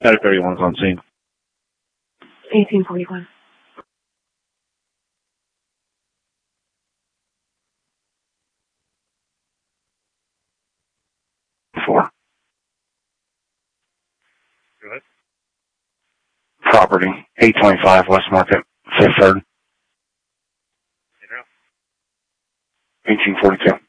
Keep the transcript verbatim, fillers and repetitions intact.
Static thirty-one's on scene. eighteen forty-one. Four. Go ahead. Property, eight twenty-five West Market, Fifth Third. eighteen forty-two.